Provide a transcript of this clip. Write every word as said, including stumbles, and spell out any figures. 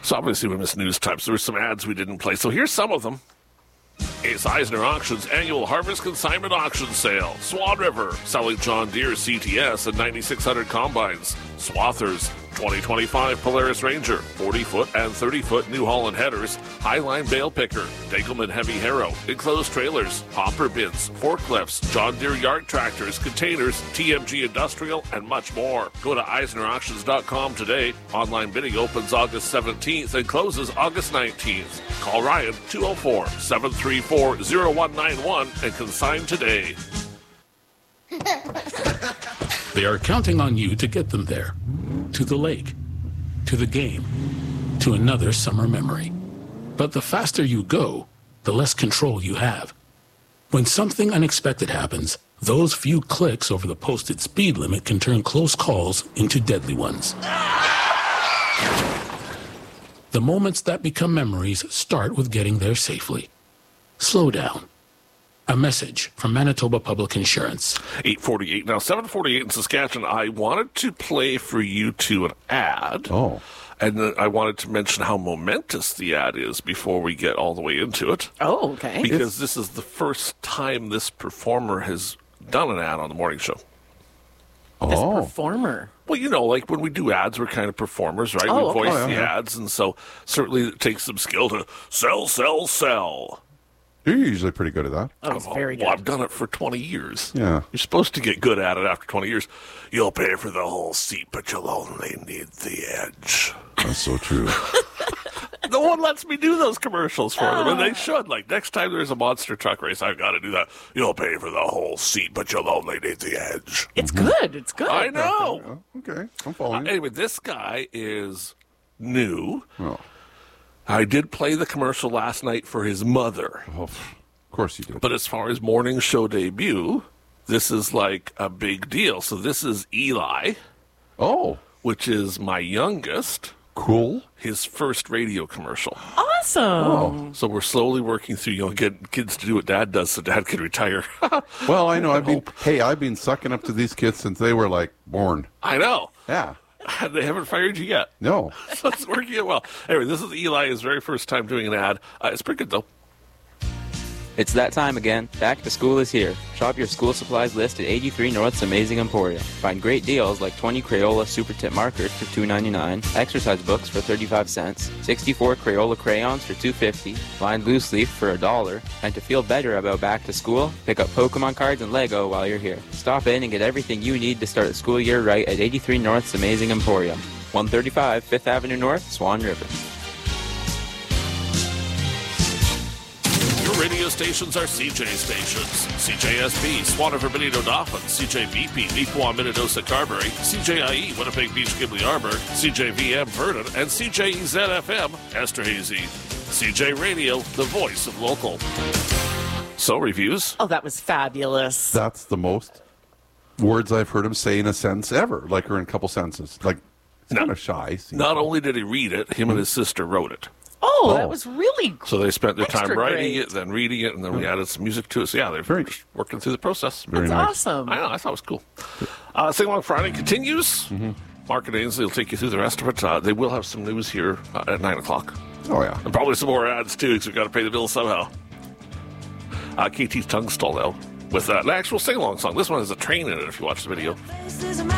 So obviously we missed news types. There were some ads we didn't play. So here's some of them. Ace Eisner Auctions annual Harvest Consignment Auction Sale. Swan River selling John Deere C T S and ninety-six hundred combines. Swathers twenty twenty-five Polaris Ranger, forty-foot and thirty-foot New Holland headers, Highline bale picker, Degelman Heavy Harrow, enclosed trailers, hopper bins, forklifts, John Deere yard tractors, containers, T M G Industrial, and much more. Go to eisner auctions dot com today. Online bidding opens August seventeenth and closes August nineteenth. Call Ryan two oh four, seven three four, oh one nine one and consign today. They are counting on you to get them there. To the lake, to the game, to another summer memory. But the faster you go, the less control you have. When something unexpected happens, those few clicks over the posted speed limit can turn close calls into deadly ones. The moments that become memories start with getting there safely. Slow down. A message from Manitoba Public Insurance. eight forty-eight. Now, seven forty-eight in Saskatchewan. I wanted to play for you two an ad. Oh. And then I wanted to mention how momentous the ad is before we get all the way into it. Oh, okay. Because It's- this is the first time this performer has done an ad on the morning show. This Oh. performer. Well, you know, like when we do ads, we're kind of performers, right? Oh, we okay. voice Oh, yeah, the yeah. ads, and so certainly it takes some skill to sell, sell, sell. You're usually pretty good at that. Oh, it's very Well, I've good. done it for twenty years. Yeah. You're supposed to get good at it after twenty years. You'll pay for the whole seat, but you'll only need the edge. That's so true. No one lets me do those commercials for them, and they should. Like, next time there's a monster truck race, I've got to do that. You'll pay for the whole seat, but you'll only need the edge. It's good. It's good. I know. Oh, okay, I'm following. you. Anyway, this guy is new. Oh. I did play the commercial last night for his mother. Oh, of course you did. But as far as morning show debut, this is like a big deal. So this is Eli, Oh, which is my youngest, cool. his first radio commercial. Awesome. Oh. So we're slowly working through, you know, getting kids to do what dad does so dad can retire. Well, I know. I've been. Hey, I've been sucking up to these kids since they were like born. I know. Yeah. They haven't fired you yet. No. So it's working out well. Anyway, this is Eli, his very first time doing an ad. Uh, it's pretty good, though. It's that time again. Back to school is here. Shop your school supplies list at eighty-three North's Amazing Emporium. Find great deals like twenty Crayola Super Tip markers for two ninety-nine, exercise books for thirty-five cents, sixty-four Crayola crayons for two fifty, lined loose leaf for a dollar, and to feel better about back to school, pick up Pokemon cards and Lego while you're here. Stop in and get everything you need to start the school year right at eighty-three North's Amazing Emporium. one thirty-five Fifth Avenue North, Swan River. Radio stations are C J stations. C J S B, Swan River, Benito Dauphin, C J V P, Neepawa, Minnedosa, Carberry, C J I E, Winnipeg Beach, Ghibli Arbor, C J V M, Vernon, and C J E Z F M, Esterhazy. C J Radio, the voice of local. So, reviews. Oh, that was fabulous. That's the most words I've heard him say in a sentence ever, like or in a couple sentences. Like, he's kind of shy. seems Not like. only did he read it, him and his sister wrote it. Oh, Oh. that was really So they spent their time Extra writing great. it, then reading it, and then we added some music to it. So, yeah, they're Very- just working through the process. Very That's nice. awesome. I know, I thought it was cool. Uh, Sing Along Friday continues. Mm-hmm. Mark and Ainsley will take you through the rest of it. Uh, they will have some news here uh, at nine o'clock. Oh, yeah. And probably some more ads, too, because we've got to pay the bills somehow. Uh, K T's tongue stalled out with uh, an actual sing-along song. This one has a train in it if you watch the video.